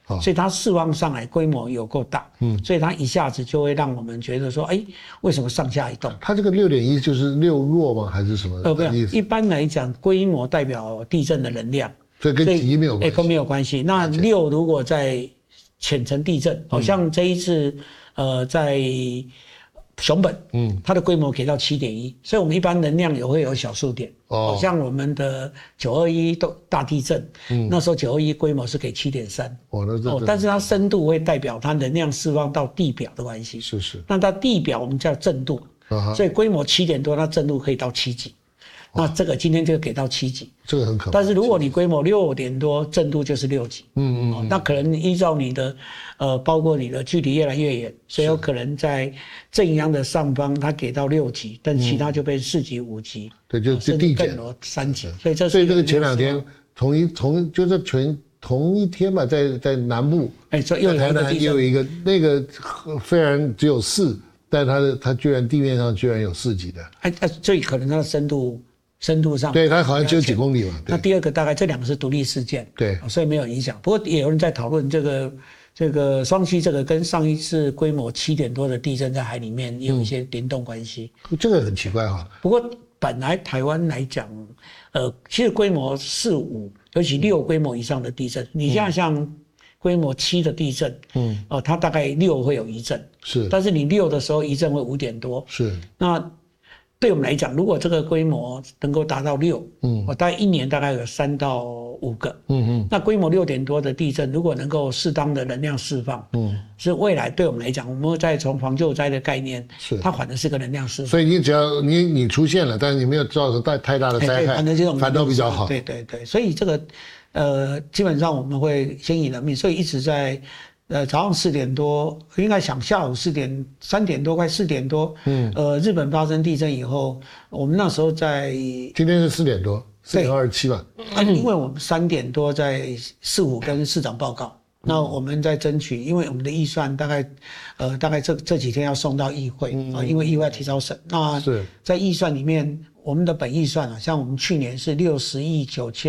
所以它释放上来规模有够大，所以它一下子就会让我们觉得说，为什么上下移动？ 它这个6.1就是6弱吗？还是什么？ 不是，一般来讲，规模代表地震的能量， 所以跟级没有关系， 跟没有关系。那6如果在浅层地震，好像这一次在熊本，它的规模给到7.1，所以我们一般能量也会有小数点。像我们的921大地震，那时候921规模是给7.3，但是它深度会代表它能量释放到地表的关系。 是。 那它地表我们叫震度，所以规模7点多，它震度可以到7级。那这个今天就给到7级， 这个很可怕。 但是如果你规模6点多，震度就是6级。那可能依照你的包括你的距离越来越远，所以有可能在震央的上方它给到6级，但其他就变4级、5级。 对，就递减 3级。 所以这个前2天就是同一天嘛，在南部，在台南也有一个那个虽然只有4，但它居然地面上居然有4级的。 所以可能它的深度上， 对，它好像只有几公里嘛。 那第二个大概这2个是独立事件， 对， 所以没有影响。不过也有人在讨论这个双溪这个跟上一次规模7点多的地震在海里面也有一些联动关系。 这个很奇怪哈。 不过本来台湾来讲，其实规模4、5，尤其6规模以上的地震，你现在像规模7的地震，它大概6会有1震， 是， 但是你6的时候1震会5点多， 是。 那对我们来讲，如果这个规模能够达到6，我大概1年大概有3到5个，那规模6点多的地震，如果能够适当的能量释放，是未来对我们来讲，我们会再从防救灾的概念，它反而是个能量释放。 所以你只要你出现了，但是你没有造成太大的灾害，反倒比较好。 对，所以这个基本上我们会先以人命，所以一直在。早上4点多，应该想下午3点多，快4点多。日本发生地震以后，我们那时候在今天是4点多，4:27吧。 因为我们3点多在市府跟市长报告，那我们在争取，因为我们的预算大概这几天要送到议会因为议会要提早审。那在预算里面，我们的本预算像我们去年是60亿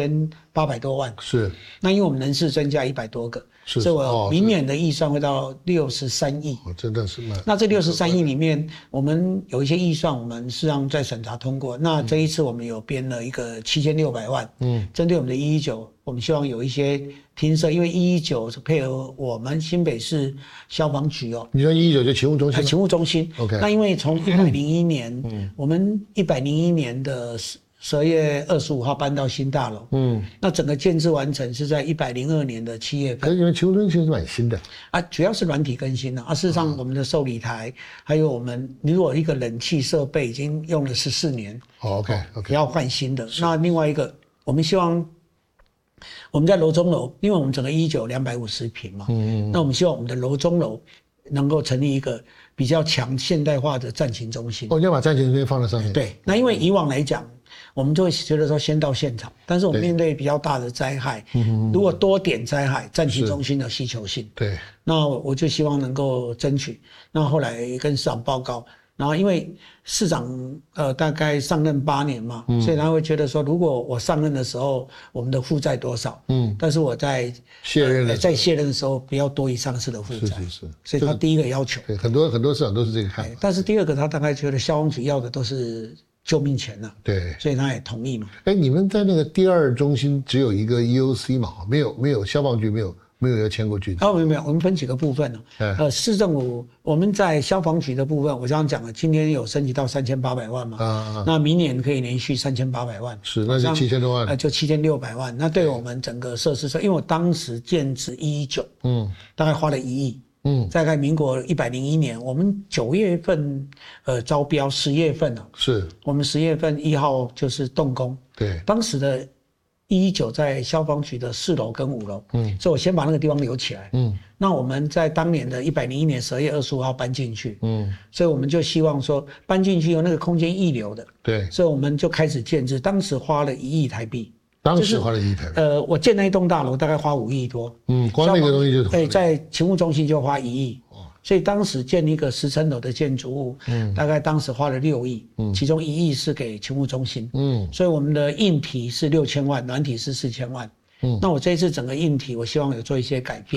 9800多万， 是。 那因为我们人事增加100多个。所以我明年的预算会到63亿， 真的是那这63亿里面，我们有一些预算，我们实际上在审查通过。那这一次我们有编了一个7600万，针对我们的119，我们希望有一些听摄，因为119是配合我们新北市消防局你说119就勤务中心？ 勤务中心。 OK。 那因为从101年，我们101年的12月25号搬到新大楼，那整个建制完成是在102年的7月份。 可是你们勤务中心是蛮新的主要是软体更新了事实上，我们的受理台还有我们如果一个冷气设备已经用了14年 ，OK， 要换新的。那另外一个，我们希望我们在楼中楼，因为我们整个119 250坪嘛，那我们希望我们的楼中楼能够成立一个比较强现代化的战情中心。 你要把战情中心放在上面。 对，那因为以往来讲，我们就会觉得说先到现场，但是我们面对比较大的灾害，如果多点灾害，战情中心的需求性， 对， 那我就希望能够争取。那后来跟市长报告，然后因为市长大概上任8年嘛，所以他会觉得说，如果我上任的时候我们的负债多少，但是我在卸任的时候不要多于上次的负债， 是， 所以他第一个要求， 对，很多市长都是这个看法。 但是第二个他大概觉得消防局要的都是救命钱了， 对， 所以他也同意嘛。 你们在那个第2中心只有一个 EOC 嘛，没有消防局没有要迁过去。 没有，我们分几个部分市政府我们在消防局的部分，我刚刚讲了，今年有升级到3800万嘛，那明年可以连续3800万， 是，那就7000多万， 就7600万。那对我们整个设施因为我当时建制119，大概花了1亿。大概民国101年，我们9月份招标，10月份是我们10月份1号就是动工。 对， 当时的119在消防局的4楼跟5楼，所以我先把那个地方留起来。那我们在当年的101年12月25号搬进去，所以我们就希望说搬进去有那个空间溢流的， 对， 所以我们就开始建制，当时花了1亿台币。 当时花了1亿台币。 我建那一栋大楼大概花5亿多。 光那个东西就在勤务中心就花1亿。所以当时建一个10层楼的建筑物，大概当时花了6亿，其中1亿是给勤务中心。所以我们的硬体是6000万，软体是4000万。那我这一次整个硬体，我希望有做一些改变。